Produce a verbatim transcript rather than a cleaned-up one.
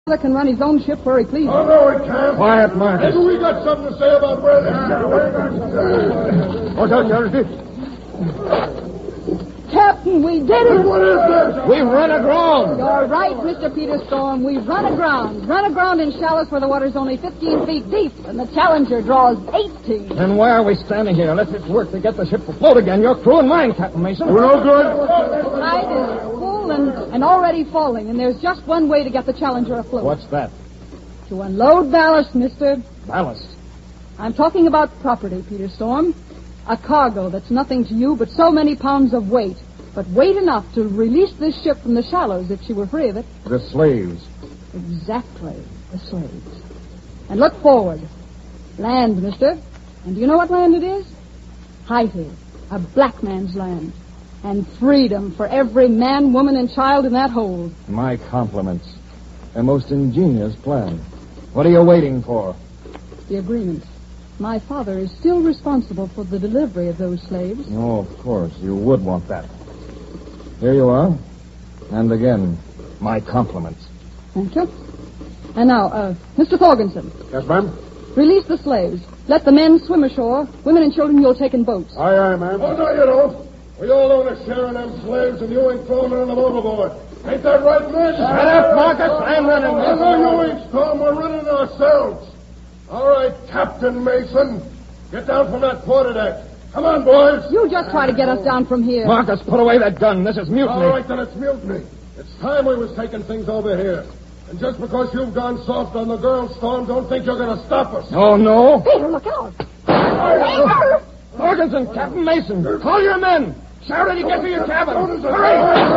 can run his own ship where he pleases. Oh, no, he can't. Quiet, Marcus. Maybe we got something to say about where this ship is. What's out, Sheriff? Captain, we did it! What is this? We've run aground. You're right, Mister Peter Storm. We've run aground. Run aground in shallows where the water's only fifteen feet deep, and the Challenger draws eighteen. Then why are we standing here? Let's get to work to get the ship afloat again. Your crew and mine, Captain Mason. We're no good. The tide is full and, and already falling, and there's just one way to get the Challenger afloat. What's that? To unload ballast, mister. Ballast. I'm talking about property, Peter Storm. A cargo that's nothing to you but so many pounds of weight. But weight enough to release this ship from the shallows if she were free of it. The slaves. Exactly. The slaves. And look forward. Land, mister. And do you know what land it is? Haiti. A black man's land. And freedom for every man, woman, and child in that hold. My compliments. A most ingenious plan. What are you waiting for? The agreement. My father is still responsible for the delivery of those slaves. Oh, of course. You would want that. Here you are. And again, my compliments. Thank you. And now, uh, Mister Thorgensen. Yes, ma'am? Release the slaves. Let the men swim ashore. Women and children you'll take in boats. Aye, aye, ma'am. Oh, no, you don't. We all own a share in them slaves, and you ain't throwing them overboard. Ain't that right, men? Shut up, Marcus. I'm running Oh, this. no, you ain't, Storm. We're running ourselves. All right, Captain Mason. Get down from that quarterdeck. Come on, boys. You just try to get us down from here. Marcus, put away that gun. This is mutiny. All right, then it's mutiny. It's time we was taking things over here. And just because you've gone soft on the girl, Storm, don't think you're going to stop us. Oh, no? Peter, look out. Morganson, Captain Mason, call your men. Shout as you get to your cabin. Hurry!